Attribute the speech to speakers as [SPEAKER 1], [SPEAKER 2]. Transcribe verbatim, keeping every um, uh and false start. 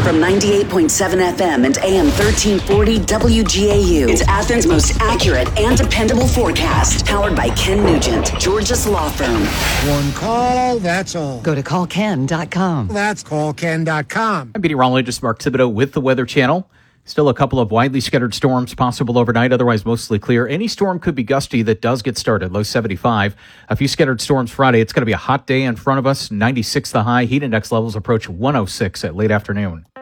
[SPEAKER 1] From ninety-eight point seven F M and A M thirteen forty W G A U. It's Athens' most accurate and dependable forecast. Powered by Ken Nugent, Georgia's law firm.
[SPEAKER 2] One call, that's all.
[SPEAKER 3] Go to call ken dot com.
[SPEAKER 2] That's call ken dot com.
[SPEAKER 4] I'm meteorologist Mark Thibodeau with the Weather Channel. Still a couple of widely scattered storms possible overnight, otherwise mostly clear. Any storm could be gusty that does get started, low seventy-five. A few scattered storms Friday. It's going to be a hot day in front of us, ninety-six the high. Heat index levels approach one oh six at late afternoon.